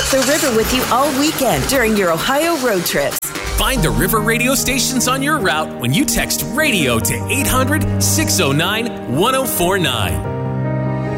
the river with you all weekend during your Ohio road trips. Find the River radio stations on your route when you text radio to 800-609-1049.